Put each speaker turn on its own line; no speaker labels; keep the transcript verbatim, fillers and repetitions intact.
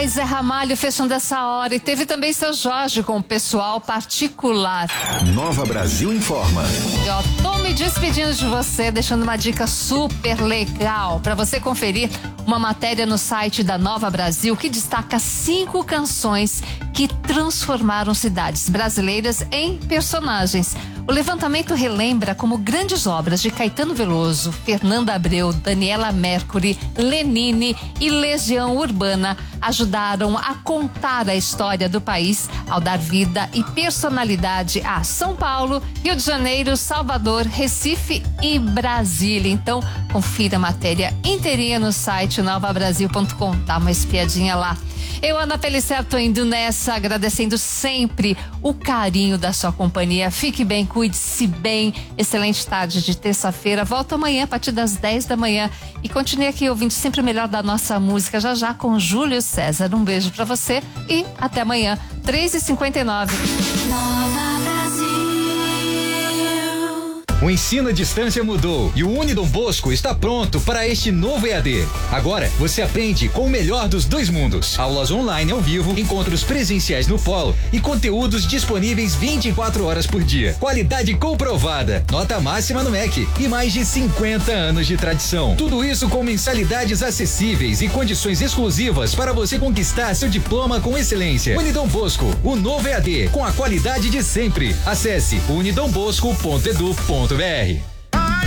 Ai, Zé Ramalho fechando essa hora. E teve também seu Jorge com o pessoal particular.
Nova Brasil Informa.
E ó, tô me despedindo de você, deixando uma dica super legal para você conferir uma matéria no site da Nova Brasil que destaca cinco canções que transformaram cidades brasileiras em personagens. O levantamento relembra como grandes obras de Caetano Veloso, Fernanda Abreu, Daniela Mercury, Lenine e Legião Urbana ajudaram a contar a história do país ao dar vida e personalidade a São Paulo, Rio de Janeiro, Salvador, Recife e Brasília. Então, confira a matéria inteirinha no site nova brasil ponto com. Dá uma espiadinha lá. Eu, Ana Pellicer, tô indo nessa, agradecendo sempre o carinho da sua companhia. Fique bem, cuide-se bem. Excelente tarde de terça-feira. Volto amanhã a partir das dez da manhã e continue aqui ouvindo sempre o melhor da nossa música, já já com Júlio César. Um beijo pra você e até amanhã, três e cinquenta e nove.
Nova Brasil.
O ensino à distância mudou e o Unidom Bosco está pronto para este novo E A D. Agora você aprende com o melhor dos dois mundos. Aulas online ao vivo, encontros presenciais no polo e conteúdos disponíveis vinte e quatro horas por dia. Qualidade comprovada, nota máxima no M E C e mais de cinquenta anos de tradição. Tudo isso com mensalidades acessíveis e condições exclusivas para você conquistar seu diploma com excelência. Unidom Bosco, o novo E A D com a qualidade de sempre. Acesse unidombosco ponto edu ponto br.